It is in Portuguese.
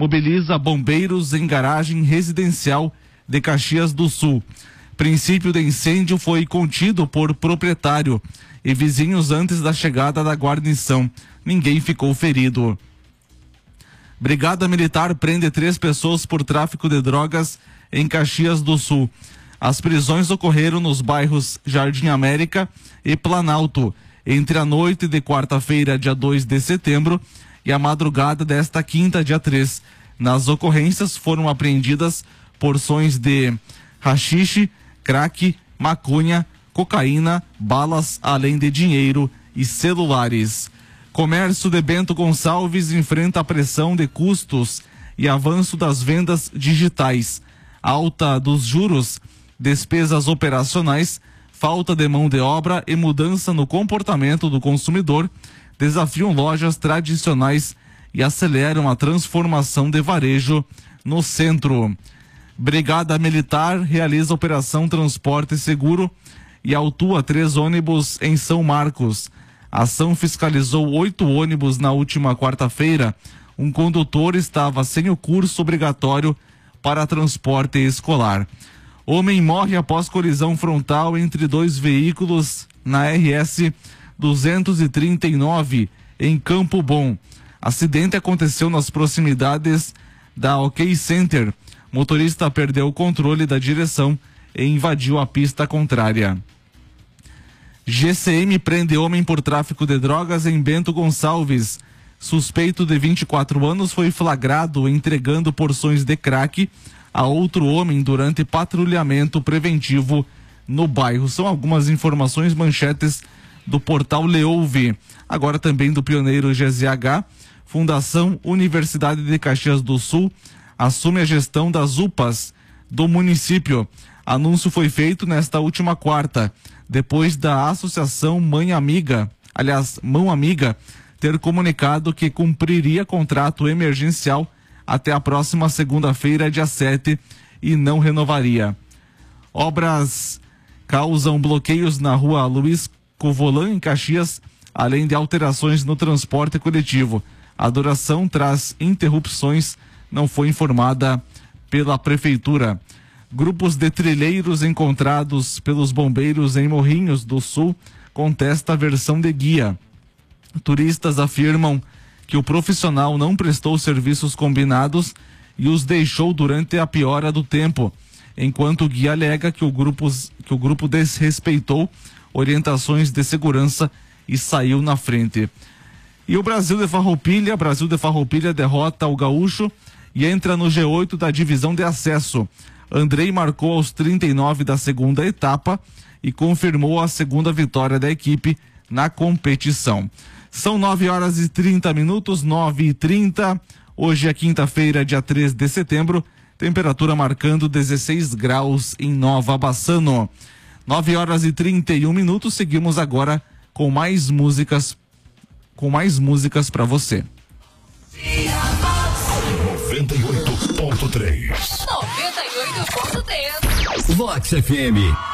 mobiliza bombeiros em garagem residencial de Caxias do Sul. Princípio de incêndio foi contido por proprietário e vizinhos antes da chegada da guarnição. Ninguém ficou ferido. Brigada Militar prende 3 pessoas por tráfico de drogas em Caxias do Sul. As prisões ocorreram nos bairros Jardim América e Planalto, entre a noite de quarta-feira, dia 2 de setembro, e a madrugada desta quinta, dia 3. Nas ocorrências foram apreendidas porções de haxixe, crack, maconha, cocaína, balas, além de dinheiro e celulares. Comércio de Bento Gonçalves enfrenta a pressão de custos e avanço das vendas digitais, alta dos juros, despesas operacionais, falta de mão de obra e mudança no comportamento do consumidor desafiam lojas tradicionais e aceleram a transformação de varejo no centro. Brigada Militar realiza operação Transporte Seguro e autua 3 ônibus em São Marcos. A ação fiscalizou 8 ônibus na última quarta-feira. Um condutor estava sem o curso obrigatório para transporte escolar. Homem morre após colisão frontal entre 2 veículos na RS 239 em Campo Bom. Acidente aconteceu nas proximidades da OK Center. Motorista perdeu o controle da direção e invadiu a pista contrária. GCM prende homem por tráfico de drogas em Bento Gonçalves. Suspeito de 24 anos foi flagrado entregando porções de crack a outro homem durante patrulhamento preventivo no bairro. São algumas informações, manchetes do portal Leouve. Agora também do pioneiro GZH. Fundação Universidade de Caxias do Sul assume a gestão das UPAs do município. Anúncio foi feito nesta última quarta, depois da Associação Mão Amiga, ter comunicado que cumpriria contrato emergencial até a próxima segunda-feira, dia 7, e não renovaria. Obras causam bloqueios na rua Luiz Covolan, em Caxias, além de alterações no transporte coletivo. A duração traz interrupções, não foi informada pela prefeitura. Grupos de trilheiros encontrados pelos bombeiros em Morrinhos do Sul contesta a versão de guia. Turistas afirmam que o profissional não prestou serviços combinados e os deixou durante a piora do tempo, enquanto o guia alega que o grupo desrespeitou orientações de segurança e saiu na frente. E o Brasil de Farroupilha derrota o Gaúcho e entra no G8 da divisão de acesso. Andrei marcou aos 39 da segunda etapa e confirmou a segunda vitória da equipe na competição. São 9h30, 9h30. Hoje é quinta-feira, dia 3 de setembro. Temperatura marcando 16 graus em Nova Bassano. 9h31. Seguimos agora com mais músicas para você. 98.3. 98.3. Vox FM.